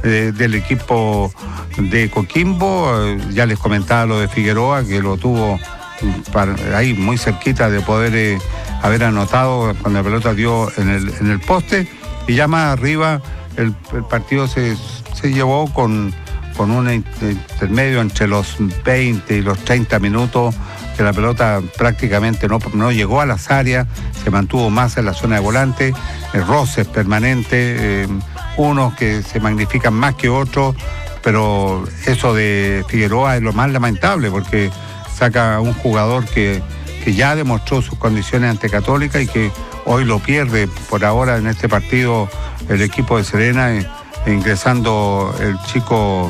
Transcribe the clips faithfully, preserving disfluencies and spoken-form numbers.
eh, del equipo de Coquimbo. Eh, ya les comentaba lo de Figueroa, que lo tuvo para, ahí muy cerquita de poder eh, haber anotado cuando la pelota dio en el, en el poste, y ya más arriba el, el partido se, se llevó con, con un intermedio entre los veinte y los treinta minutos, que la pelota prácticamente no, no llegó a las áreas, se mantuvo más en la zona de volante, eh, roces permanentes, eh, unos que se magnifican más que otros, pero eso de Figueroa es lo más lamentable, porque saca a un jugador que, que ya demostró sus condiciones ante Católica y que hoy lo pierde por ahora en este partido el equipo de Serena, eh, ingresando el chico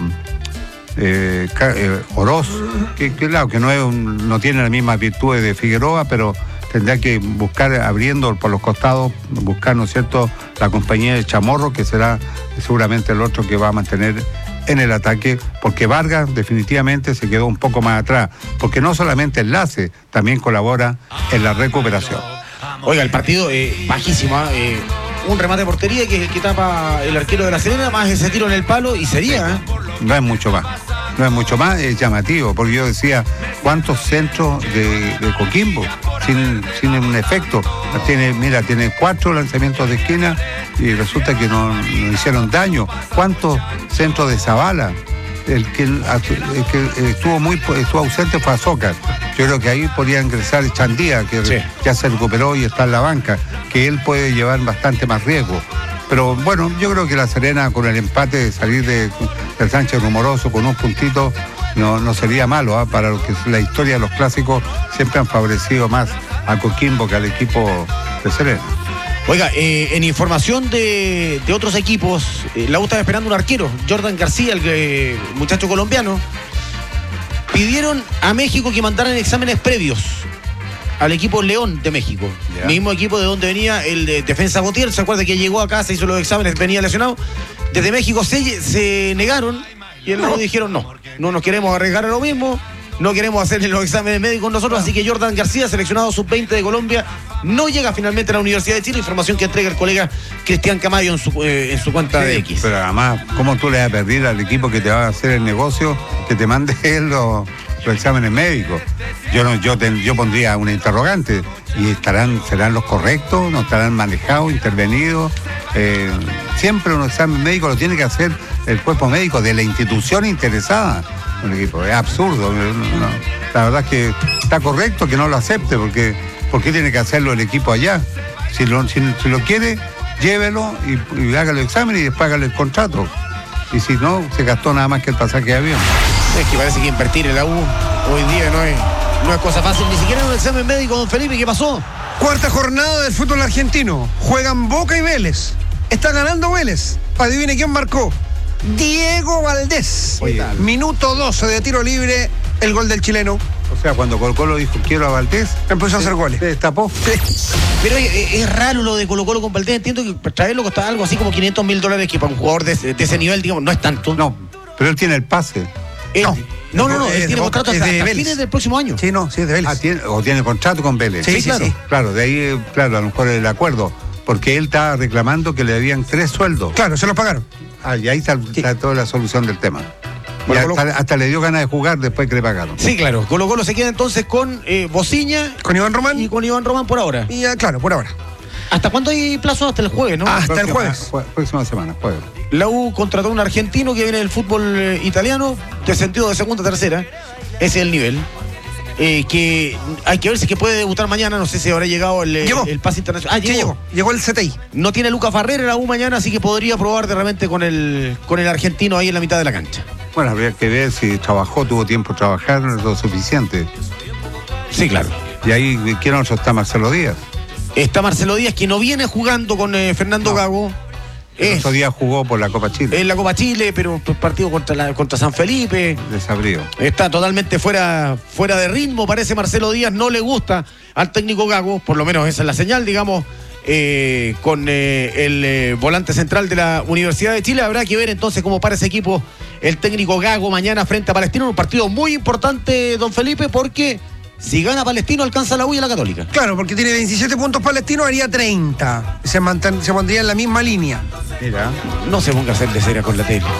eh, eh, Oroz, que, que claro que no, es un, no tiene las mismas virtudes de Figueroa, pero tendrá que buscar, abriendo por los costados, buscar, ¿no es cierto?, la compañía de Chamorro, que será seguramente el otro que va a mantener en el ataque, porque Vargas definitivamente se quedó un poco más atrás, porque no solamente enlace, también colabora en la recuperación. Oiga, el partido eh, bajísimo, eh, un remate de portería que, que tapa el arquero de la Serena, más ese tiro en el palo y sería. ¿eh? No es mucho más, no es mucho más, es llamativo, porque yo decía, ¿cuántos centros de, de Coquimbo sin, sin un efecto? Tiene, mira, tiene cuatro lanzamientos de esquina y resulta que no, no hicieron daño. ¿Cuántos centros de Zavala? El que, el que estuvo muy estuvo ausente fue Azócar. Yo creo que ahí podría ingresar Chandía, que sí. ya se recuperó y está en la banca, que él puede llevar bastante más riesgo. Pero bueno, yo creo que la Serena, con el empate de salir de, del Sánchez Rumoroso con un puntito, no, no sería malo, ¿eh? Para lo que es la historia de los clásicos, siempre han favorecido más a Coquimbo que al equipo de Serena. Oiga, eh, en información de, de otros equipos, eh, la U estaba esperando un arquero, Jordan García, el eh, muchacho colombiano. Pidieron a México que mandaran exámenes previos al equipo León de México. Yeah. Mismo equipo de donde venía el de Defensa Gautier. ¿Se acuerda que llegó acá, se hizo los exámenes, venía lesionado? Desde México se, se negaron y el León dijeron no, no nos queremos arriesgar a lo mismo. No queremos hacerle los exámenes médicos nosotros, así que Jordan García, seleccionado sub veinte de Colombia, no llega finalmente a la Universidad de Chile. Información que entrega el colega Cristian Camayo en su, eh, en su cuenta sí, de X. Pero además, ¿cómo tú le vas a pedir al equipo que te va a hacer el negocio que te mande él los, los exámenes médicos? Yo no, yo, te, yo pondría una interrogante. ¿Y estarán, serán los correctos? ¿No estarán manejados, intervenidos? Eh, siempre un examen médico lo tiene que hacer el cuerpo médico de la institución interesada. Un equipo, es absurdo. No, no. La verdad es que está correcto que no lo acepte, porque ¿por qué tiene que hacerlo el equipo allá? Si lo, si, si lo quiere, llévelo y, y hágale el examen y después hágale el contrato. Y si no, se gastó nada más que el pasaje de avión. Es que parece que invertir en la U hoy día no es, no es cosa fácil, ni siquiera un examen médico, don Felipe. ¿Qué pasó? Cuarta jornada del fútbol argentino. Juegan Boca y Vélez. Está ganando Vélez. Adivine quién marcó. Diego Valdés. Oye, minuto doce de tiro libre, el gol del chileno. O sea, cuando Colo Colo dijo quiero a Valdés, empezó a hacer goles. Se destapó. Sí. Pero es, es raro lo de Colo Colo con Valdés. Entiendo que traerlo costaba algo así como quinientos mil dólares, que para un jugador de, de ese nivel, digamos, no es tanto. No, pero él tiene el pase. Eh, no, no, no, no, él tiene contrato hasta, hasta fines del próximo año. Sí, no, sí, es de Vélez. Ah, tiene, o tiene contrato con Vélez. Sí, sí, claro. Sí. Claro, de ahí, claro, a lo mejor el acuerdo. Porque él estaba reclamando que le debían tres sueldos. Claro, se los pagaron. Ah, y ahí está, sí. está toda la solución del tema. Y hasta, hasta le dio ganas de jugar después que le pagaron. Sí, claro. Colo Colo se queda entonces con eh, Bociña. Con Iván Román. Y con Iván Román por ahora. Y ya, claro, por ahora. ¿Hasta cuándo hay plazo? Hasta el jueves, ¿no? Hasta próxima, el jueves. Jue, próxima semana, jueves. La U contrató a un argentino que viene del fútbol eh, italiano, de sentido de segunda a tercera. Ese es el nivel. Eh, que hay que ver si es que puede debutar mañana. No sé si habrá llegado el, el pase internacional. Ah, llegó. Sí, llegó. Llegó el C T I. No tiene Lucas Farrera la U mañana, así que podría probar de repente con el, con el argentino ahí en la mitad de la cancha. Bueno, habría que ver si trabajó, tuvo tiempo de trabajar lo suficiente. Sí, claro. Y ahí, ¿quién otro está? Marcelo Díaz. Está Marcelo Díaz, que no viene jugando con eh, Fernando no. Gago. El otro día jugó por la Copa Chile. En la Copa Chile, pero partido contra, la, contra San Felipe. Desabrido. Está totalmente fuera, fuera de ritmo, parece Marcelo Díaz. No le gusta al técnico Gago, por lo menos esa es la señal, digamos, eh, con eh, el eh, volante central de la Universidad de Chile. Habrá que ver entonces cómo para ese equipo el técnico Gago mañana frente a Palestino. Un partido muy importante, don Felipe, porque si gana Palestino, alcanza la U y a la Católica. Claro, porque tiene veintisiete puntos Palestino, haría treinta. Se, mantén, se mantendría en la misma línea. Mira. No se ponga a hacerle seria con la tele.